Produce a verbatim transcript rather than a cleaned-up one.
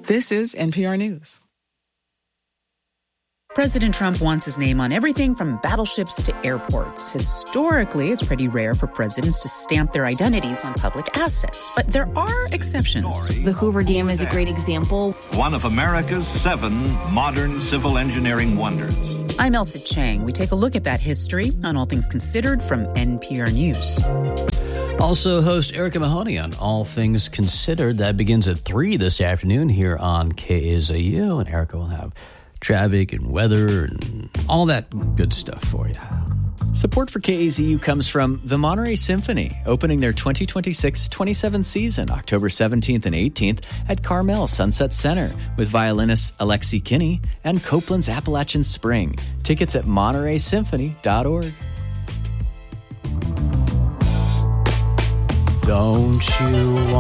This is N P R News. President Trump wants his name on everything from battleships to airports. Historically, it's pretty rare for presidents to stamp their identities on public assets, but there are exceptions. The Hoover Dam is a great example. One of America's seven modern civil engineering wonders. I'm Elsa Chang. We take a look at that history on All Things Considered from N P R News. Also, host Erica Mahoney on All Things Considered. That begins at three this afternoon here on K A Z U, and Erica will have traffic and weather and all that good stuff for you. Support for K A Z U comes from the Monterey Symphony, opening their twenty twenty-six twenty-seventh season October seventeenth and eighteenth at Carmel Sunset Center with violinists Alexi Kinney and Copeland's Appalachian Spring. Tickets at monterey symphony dot org. Don't you